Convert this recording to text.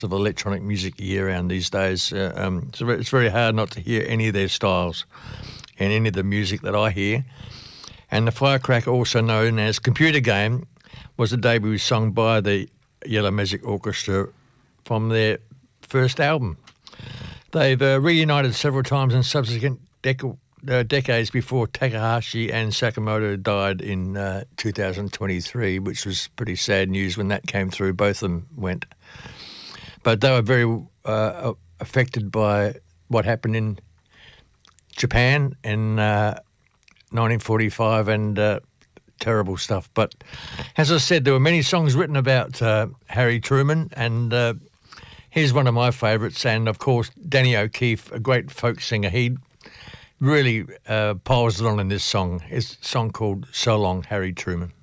of electronic music you hear around these days. It's very hard not to hear any of their styles and any of the music that I hear. And the Firecracker, also known as Computer Game, was a debut song by the Yellow Magic Orchestra from their first album. They've reunited several times in subsequent decades before Takahashi and Sakamoto died in 2023, which was pretty sad news when that came through. Both of them went. But they were very affected by what happened in Japan in 1945 and terrible stuff. But as I said, there were many songs written about Harry Truman, and here's one of my favourites. And, of course, Danny O'Keefe, a great folk singer, he really piles it on in this song. It's a song called So Long, Harry Truman.